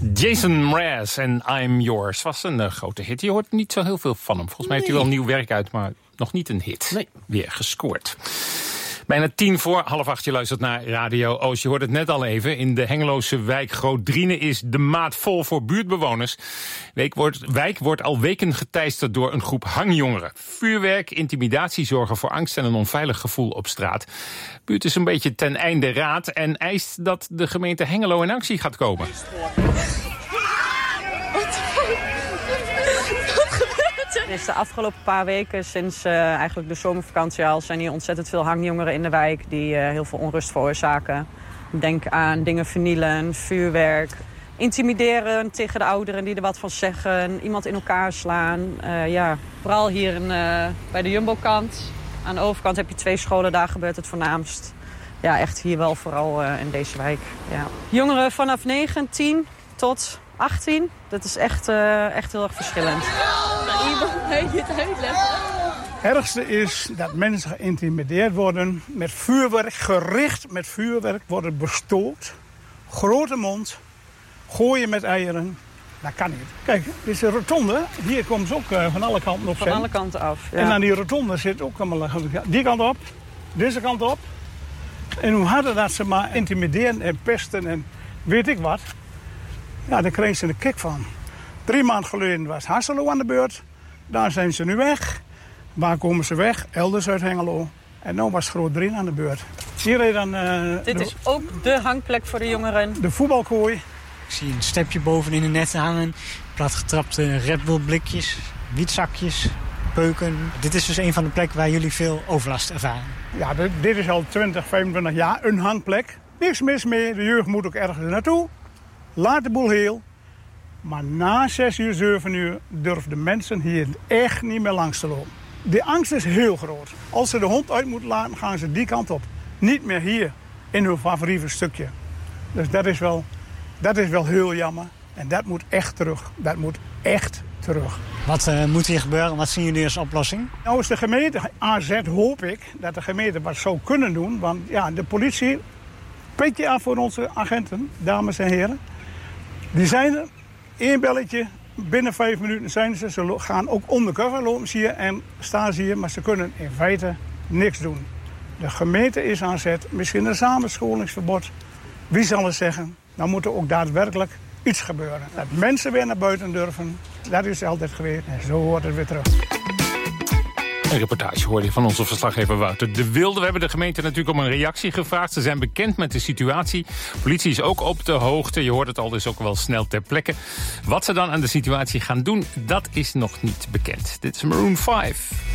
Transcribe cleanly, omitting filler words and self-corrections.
Jason Mraz en I'm Yours was een grote hit. Je hoort niet zo heel veel van hem. Volgens mij heeft hij wel nieuw werk uit, maar nog niet een hit. Nee. Weer gescoord. Bijna 7:10, je luistert naar Radio Oost. Je hoort het net al even. In de Hengeloze wijk Groot-Drienen is de maat vol voor buurtbewoners. Wijk wordt al weken geteisterd door een groep hangjongeren. Vuurwerk, intimidatie zorgen voor angst en een onveilig gevoel op straat. De buurt is een beetje ten einde raad en eist dat de gemeente Hengelo in actie gaat komen. Is de afgelopen paar weken, sinds eigenlijk de zomervakantie al, zijn hier ontzettend veel hangjongeren in de wijk die heel veel onrust veroorzaken. Denk aan dingen vernielen, vuurwerk, intimideren tegen de ouderen die er wat van zeggen, iemand in elkaar slaan. Vooral hier bij de Jumbo-kant. Aan de overkant heb je 2 scholen, daar gebeurt het voornaamst. Ja, echt hier wel vooral in deze wijk. Ja. Jongeren vanaf 9, 10 tot 18, dat is echt heel erg verschillend. Het ergste is dat mensen geïntimideerd worden met vuurwerk, gericht met vuurwerk, worden bestookt. Grote mond, gooien met eieren. Dat kan niet. Kijk, dit is een rotonde. Hier komt ze ook van alle kanten op. Van alle kanten af, ja. En aan die rotonde zit ook allemaal die kant op, deze kant op. En hoe harder dat ze maar intimideren en pesten en weet ik wat. Ja, daar kregen ze een kick van. 3 maanden geleden was Hasselo aan de beurt. Daar zijn ze nu weg. Waar komen ze weg? Elders uit Hengelo. En nu was Groot-Drienen aan de beurt. Hier dan, dit is ook de hangplek voor de jongeren. De voetbalkooi. Ik zie een stepje boven in de net hangen. Platgetrapte Red Bull blikjes, wietzakjes, peuken. Dit is dus een van de plekken waar jullie veel overlast ervaren. Ja, dit is al 20, 25 jaar een hangplek. Niks mis mee. De jeugd moet ook ergens naartoe. Laat de boel heel. Maar na 6 uur, 7 uur durven de mensen hier echt niet meer langs te lopen. De angst is heel groot. Als ze de hond uit moeten laten, gaan ze die kant op. Niet meer hier, in hun favoriete stukje. Dus dat is wel heel jammer. En dat moet echt terug. Dat moet echt terug. Wat moet hier gebeuren? Wat zien jullie als oplossing? Nou is de gemeente AZ, hoop ik, dat de gemeente wat zou kunnen doen. Want ja, de politie, petje af voor onze agenten, dames en heren. Die zijn er. 1 belletje, binnen 5 minuten zijn ze. Ze gaan ook undercover lopen ze hier en staan ze hier. Maar ze kunnen in feite niks doen. De gemeente is aan zet. Misschien een samenscholingsverbod. Wie zal het zeggen? Dan moet er ook daadwerkelijk iets gebeuren. Dat mensen weer naar buiten durven. Dat is altijd geweest. En zo hoort het weer terug. Een reportage hoorde je van onze verslaggever Wouter de Wilde. We hebben de gemeente natuurlijk om een reactie gevraagd. Ze zijn bekend met de situatie. Politie is ook op de hoogte. Je hoort het al dus ook wel snel ter plekke. Wat ze dan aan de situatie gaan doen, dat is nog niet bekend. Dit is Maroon 5.